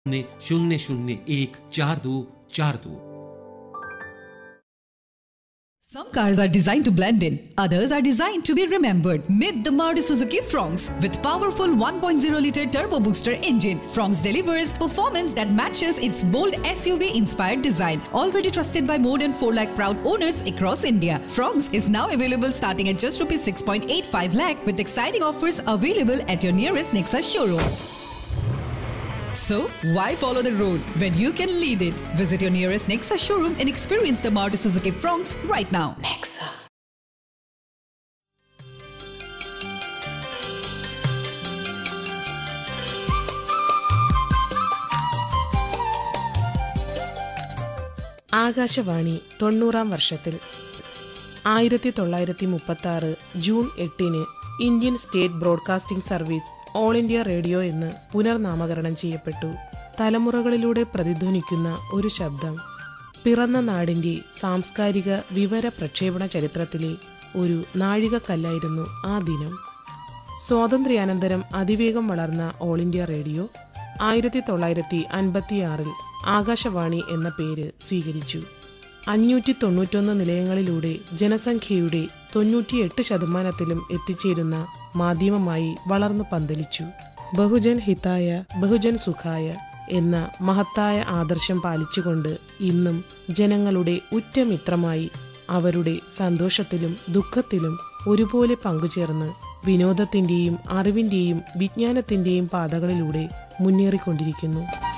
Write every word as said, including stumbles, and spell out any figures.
शून्य शून्य एक चार दो चार दो। Some cars are designed to blend in, others are designed to be remembered. Meet the Maruti Suzuki Fronx with powerful one point oh liter turbo booster engine. Fronx delivers performance that matches its bold S U V-inspired design. Already trusted by more than four lakh proud owners across India. Fronx is now available starting at just rupees six point eight five lakh with exciting offers available at your nearest Nexa showroom. So, why follow the road when you can lead it? Visit your nearest Nexa showroom and experience the Maruti Suzuki Fronx right now. Nexa. Akashvani തൊണ്ണൂറാം വർഷത്തിൽ ആയിരത്തി തൊള്ളായിരത്തി മുപ്പത്തി ആറ് June എട്ടിന് Indian state broadcasting service all India radio എന്ന് പുനർനാമകരണം ചെയ്യപ്പെട്ടു. തലമുറകളിലൂടെ പ്രതിധ്വനിക്കുന്ന ഒരു ശബ്ദം. പിറന്ന നാടിന്റെ സാംസ്കാരിക വിവര പ്രക്ഷേപണ ചരിത്രത്തിലെ ഒരു നാഴികക്കല്ലായിരുന്നു ആ ദിനം. സ്വാതന്ത്ര്യാനന്തരം അതിവേഗം വളർന്ന ഓൾ ഇന്ത്യ റേഡിയോ ആയിരത്തി തൊള്ളായിരത്തി അൻപത്തിയാറിൽ ആകാശവാണി എന്ന പേര് സ്വീകരിച്ചു. അഞ്ഞൂറ്റി തൊണ്ണൂറ്റൊന്ന് നിലയങ്ങളിലൂടെ ജനസംഖ്യയുടെ തൊണ്ണൂറ്റിയെട്ട് ശതമാനത്തിലും എത്തിച്ചേരുന്ന മാധ്യമമായി വളർന്നു പന്തലിച്ചു. ബഹുജൻ ഹിതായ ബഹുജൻ സുഖായ എന്ന മഹത്തായ ആദർശം പാലിച്ചുകൊണ്ട് ഇന്നും ജനങ്ങളുടെ ഉറ്റമിത്രമായി അവരുടെ സന്തോഷത്തിലും ദുഃഖത്തിലും ഒരുപോലെ പങ്കുചേർന്ന് വിനോദത്തിന്റെയും അറിവിന്റെയും വിജ്ഞാനത്തിന്റെയും പാതകളിലൂടെ മുന്നേറിക്കൊണ്ടിരിക്കുന്നു.